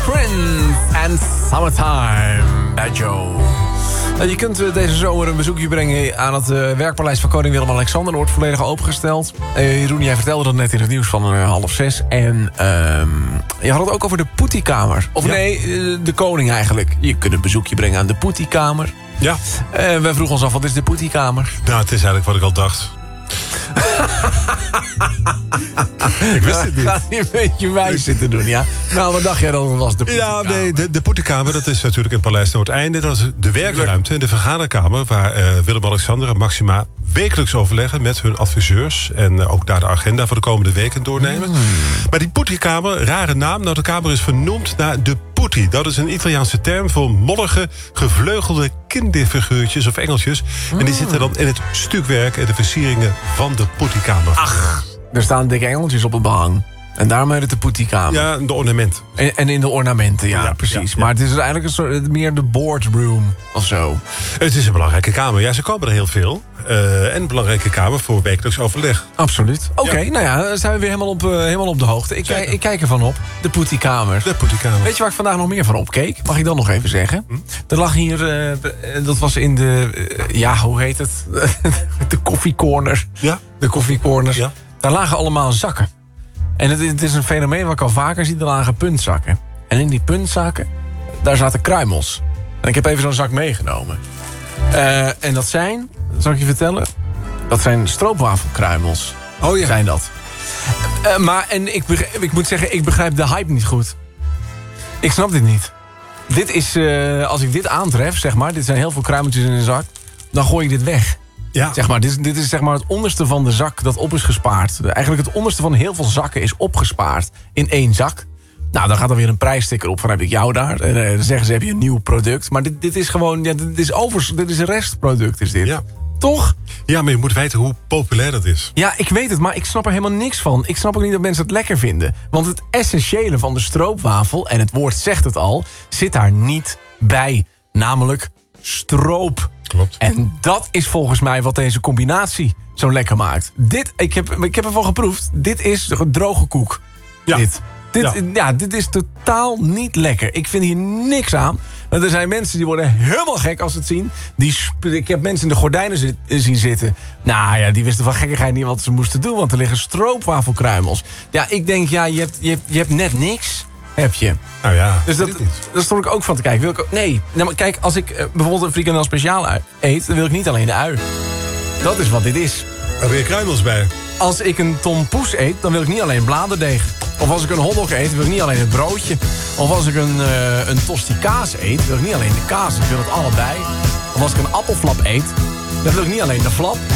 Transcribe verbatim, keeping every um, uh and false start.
Prince and Summertime bij Joe. Je kunt deze zomer een bezoekje brengen aan het werkpaleis van koning Willem-Alexander. Dat wordt volledig opengesteld. Uh, Jeroen, jij vertelde dat net in het nieuws van uh, half zes. En uh, je had het ook over de Poetiekamer. Of ja. nee, uh, de koning eigenlijk. Je kunt een bezoekje brengen aan de Poetiekamer. Ja. Uh, wij vroegen ons af, wat is de Poetiekamer? Nou, het is eigenlijk wat ik al dacht. Ik wist het niet. Gaat hij een beetje wijs zitten doen, ja? Nou, wat dacht jij dan dat was de Poetiekamer? Ja, nee, de, de Poetiekamer, dat is natuurlijk in Paleis Noordeinde. Dat is de werkruimte en de vergaderkamer waar uh, Willem-Alexander en Maxima wekelijks overleggen met hun adviseurs. En uh, ook daar de agenda voor de komende weken doornemen. Mm. Maar die Poetiekamer, rare naam. Nou, de kamer is vernoemd naar de Putti. Dat is een Italiaanse term voor mollige, gevleugelde kinderfiguurtjes of engeltjes. Mm. En die zitten dan in het stukwerk en de versieringen van de Poetiekamer. Ach, er staan dikke engeltjes op het behang. En daarom heet het de Poetiekamer. Ja, de ornament. En, en in de ornamenten, ja, ja precies. Ja, ja. Maar het is eigenlijk een soort, meer de boardroom of zo. Het is een belangrijke kamer. Ja, ze komen er heel veel. Uh, en een belangrijke kamer voor wekelijks overleg. Absoluut. Oké, okay, ja. nou ja, dan zijn we weer helemaal op, uh, helemaal op de hoogte. Ik, kijk, ik kijk ervan op. De Poetiekamer. De Poetiekamer. Weet je waar ik vandaag nog meer van opkeek? Mag ik dat nog even zeggen? Hm? Er lag hier, uh, dat was in de, uh, ja, hoe heet het? De koffiecorner. Ja. De koffiecorners. Ja. Daar lagen allemaal zakken. En het, het is een fenomeen wat ik al vaker zie. Er lagen puntzakken. En in die puntzakken, daar zaten kruimels. En ik heb even zo'n zak meegenomen. Uh, en dat zijn, zal ik je vertellen? Dat zijn stroopwafelkruimels. Oh ja. Zijn dat. Uh, maar, en ik, begrijp, ik moet zeggen, ik begrijp de hype niet goed. Ik snap dit niet. Dit is, uh, als ik dit aantref, zeg maar, dit zijn heel veel kruimeltjes in een zak, dan gooi ik dit weg. Ja. Zeg maar, dit, is, dit is zeg maar het onderste van de zak dat op is gespaard. Eigenlijk het onderste van heel veel zakken is opgespaard in één zak. Nou, dan gaat er weer een prijssticker op van heb ik jou daar. En dan zeggen ze heb je een nieuw product. Maar dit, dit is gewoon, ja, dit is over, dit is een restproduct is dit. Ja. Toch? Ja, maar je moet weten hoe populair dat is. Ja, ik weet het, maar ik snap er helemaal niks van. Ik snap ook niet dat mensen het lekker vinden. Want het essentiële van de stroopwafel, en het woord zegt het al, zit daar niet bij. Namelijk stroop. Klopt. En dat is volgens mij wat deze combinatie zo lekker maakt. Dit, ik heb, ik heb ervan geproefd. Dit is droge koek. Ja. Dit. Dit, ja. ja, dit is totaal niet lekker. Ik vind hier niks aan. Want er zijn mensen die worden helemaal gek als ze het zien. Die, ik heb mensen in de gordijnen zit, zien zitten. Nou ja, die wisten van gekkigheid niet wat ze moesten doen. Want er liggen stroopwafelkruimels. Ja, ik denk, ja, je hebt, je hebt, je hebt net niks. Heb je. Nou ja, dus dat, daar stond ik ook van te kijken. Wil ik ook, nee, nou, maar kijk, als ik uh, bijvoorbeeld een frikandel speciaal eet, dan wil ik niet alleen de ui. Dat is wat dit is. Er weer kruimels bij. Als ik een tompoes eet, dan wil ik niet alleen bladerdeeg. Of als ik een hotdog eet, wil ik niet alleen het broodje. Of als ik een, uh, een tosti kaas eet, wil ik niet alleen de kaas. Ik wil het allebei. Of als ik een appelflap eet, dan wil ik niet alleen de flap.